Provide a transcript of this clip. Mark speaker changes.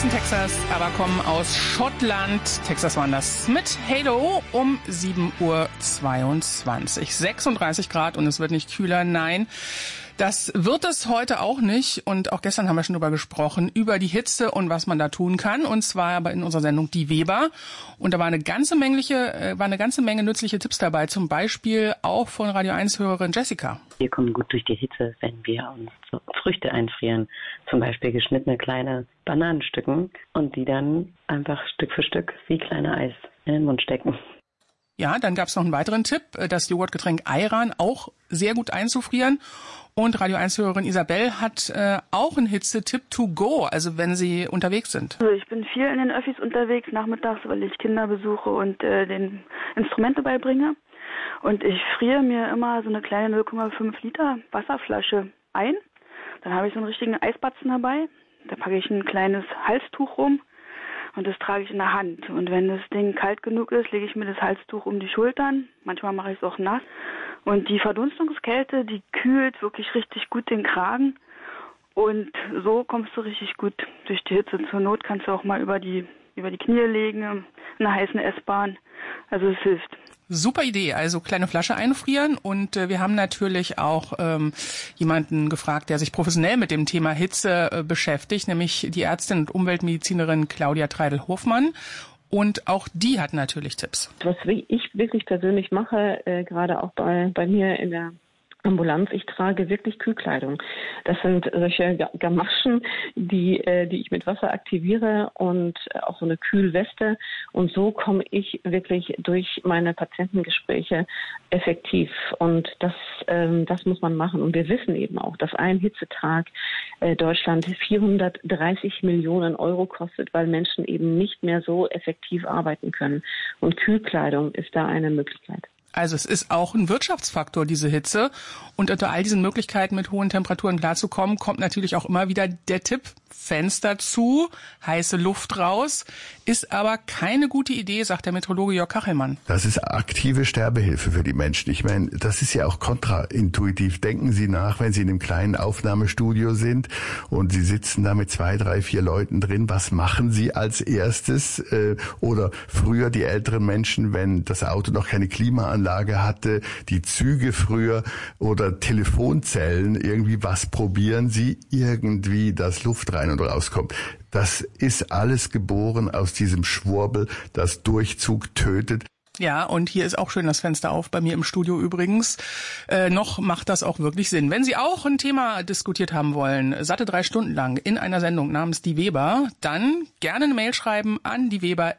Speaker 1: in Texas, aber kommen aus Schottland. Texas waren das mit Halo um 7:22 Uhr. 36 Grad und es wird nicht kühler, nein. Das wird es heute auch nicht und auch gestern haben wir schon drüber gesprochen, über die Hitze und was man da tun kann. Und zwar aber in unserer Sendung Die Weber. Und da war eine ganze Menge nützliche Tipps dabei, zum Beispiel auch von Radio 1-Hörerin Jessica.
Speaker 2: Wir kommen gut durch die Hitze, wenn wir uns so Früchte einfrieren, zum Beispiel geschnittene kleine Bananenstücken und die dann einfach Stück für Stück wie kleine Eis in den Mund stecken.
Speaker 1: Ja, dann gab es noch einen weiteren Tipp, das Joghurtgetränk Ayran auch sehr gut einzufrieren. Und Radio 1-Hörerin Isabel hat auch einen Hitzetipp to go, also wenn Sie unterwegs sind.
Speaker 3: Also ich bin viel in den Öffis unterwegs nachmittags, weil ich Kinder besuche und den Instrumente beibringe. Und ich friere mir immer so eine kleine 0,5 Liter Wasserflasche ein. Dann habe ich so einen richtigen Eisbatzen dabei. Da packe ich ein kleines Halstuch rum. Und das trage ich in der Hand. Und wenn das Ding kalt genug ist, lege ich mir das Halstuch um die Schultern. Manchmal mache ich es auch nass. Und die Verdunstungskälte, die kühlt wirklich richtig gut den Kragen. Und so kommst du richtig gut durch die Hitze. Zur Not kannst du auch mal über die Knie legen, in einer heißen S-Bahn. Also es hilft.
Speaker 1: Super Idee, also kleine Flasche einfrieren und wir haben natürlich auch jemanden gefragt, der sich professionell mit dem Thema Hitze beschäftigt, nämlich die Ärztin und Umweltmedizinerin Claudia Treidel-Hofmann und auch die hat natürlich Tipps.
Speaker 4: Was ich wirklich persönlich mache, gerade auch bei mir in der Ambulanz, ich trage wirklich Kühlkleidung. Das sind solche Gamaschen, die ich mit Wasser aktiviere und auch so eine Kühlweste. Und so komme ich wirklich durch meine Patientengespräche effektiv. Und das muss man machen. Und wir wissen eben auch, dass ein Hitzetag Deutschland 430 Millionen Euro kostet, weil Menschen eben nicht mehr so effektiv arbeiten können. Und Kühlkleidung ist da eine Möglichkeit.
Speaker 1: Also es ist auch ein Wirtschaftsfaktor, diese Hitze. Und unter all diesen Möglichkeiten mit hohen Temperaturen klarzukommen, kommt natürlich auch immer wieder der Tipp, Fenster zu, heiße Luft raus. Ist aber keine gute Idee, sagt der Meteorologe Jörg Kachelmann.
Speaker 5: Das ist aktive Sterbehilfe für die Menschen. Ich meine, das ist ja auch kontraintuitiv. Denken Sie nach, wenn Sie in einem kleinen Aufnahmestudio sind und Sie sitzen da mit 2, 3, 4 Leuten drin. Was machen Sie als erstes? Oder früher die älteren Menschen, wenn das Auto noch keine Klimaanlage hatte, die Züge früher oder Telefonzellen, irgendwie was probieren Sie? Irgendwie, dass Luft rein und rauskommt. Das ist alles geboren aus diesem Schwurbel, das Durchzug tötet.
Speaker 1: Ja, und hier ist auch schön das Fenster auf, bei mir im Studio übrigens. Noch macht das auch wirklich Sinn. Wenn Sie auch ein Thema diskutiert haben wollen, satte 3 Stunden lang in einer Sendung namens Die Weber, dann gerne eine Mail schreiben an dieweber@